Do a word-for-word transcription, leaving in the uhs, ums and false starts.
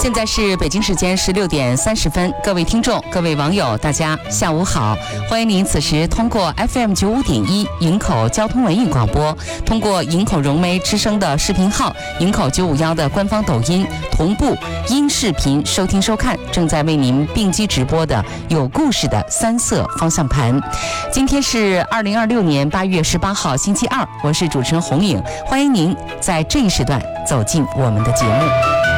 现在是北京时间十六点三十分，各位听众、各位网友，大家下午好！欢迎您此时通过 F M 九五点一营口交通文艺广播，通过营口融媒之声的视频号、营口九五幺的官方抖音同步音视频收听收看，正在为您并机直播的有故事的三色方向盘。今天是二零二六年八月十八号星期二，我是主持人红颖，欢迎您在这一时段走进我们的节目。